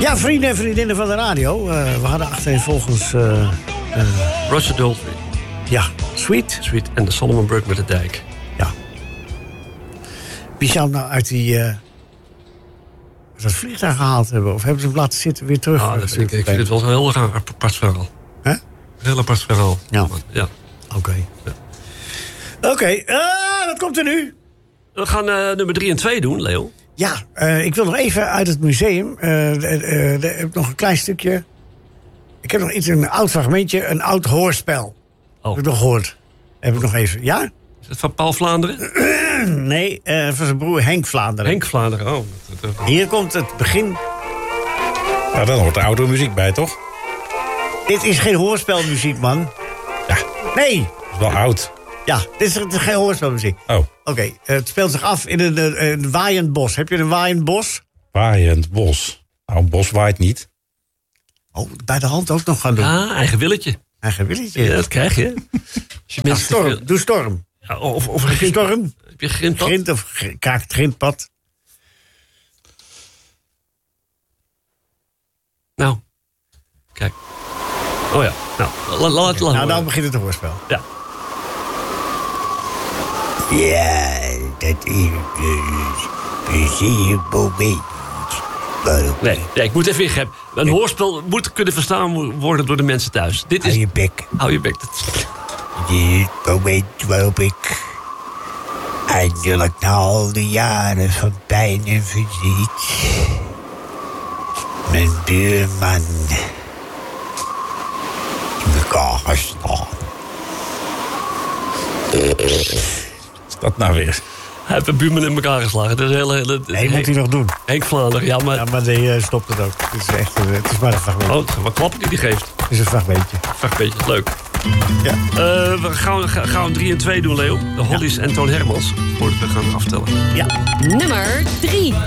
Ja, vrienden en vriendinnen van de radio. We hadden achtereenvolgens... Roger Daltrey. Ja, Sweet. Sweet en de Solomon Burke met de dijk. Ja. Wie zou hem nou uit dat vliegtuig gehaald hebben? Of hebben ze hem laten zitten weer terug? Ah, ik vind het wel een heel raar apart verhaal. Hè? Een heel apart verhaal. Ja. Ja. Oké. Ja. Oké, wat komt er nu? We gaan nummer 3 en 2 doen, Leo. Ja, ik wil nog even uit het museum. Ik heb nog een klein stukje. Ik heb nog iets, een oud fragmentje, een oud hoorspel. Oh. Heb ik nog gehoord. Heb ik nog even, ja? Is het van Paul Vlaanderen? Nee, van zijn broer Henk Vlaanderen. Henk Vlaanderen, oh. Hier komt het begin. Nou, dan hoort de oude muziek bij, toch? Dit is geen hoorspelmuziek, man. Ja, Nee! dat is wel oud. Ja, dit is geen hoorspelmuziek. Oh, Oké, het speelt zich af in een waaiend bos. Heb je een waaiend bos? waaiend bos. Nou, een bos waait niet. Oh, bij de hand ook nog gaan doen. Ah, eigen willetje. Eigen willetje. Ja, dat krijg je. Als je Ja, mensen storm. Doe storm. Ja, of een Heb je storm? Heb je grindpad? Grind of kraakt het grindpad? Nou, kijk. Oh ja, nou, laat Nou, dan begint het hoorspel. Ja. Ja, dat is een zeer moment. Nee, ik moet even ingrijpen. Een hoorspel moet kunnen verstaan worden door de mensen thuis. Dit is... Hou je bek. Hou je bek. Dit is het moment waarop ik eindelijk na al die jaren van pijn en verdriet mijn buurman in elkaar ga slaan. Wat is dat nou weer? Hij heeft een buurman in elkaar geslagen. Dat is een hele Nee, moet hij nog doen. Henk Vlaanderen, ja, maar... Ja, maar die stopt het ook. Het is echt het is maar een fragmentje. Oh, wat klappen die geeft. Het is een fragmentje. Vraag een beetje, leuk. Ja. We gaan 3 en 2 doen, Leo. De Hollies en Toon Hermans. Voordat we gaan aftellen. Ja. Nummer 3.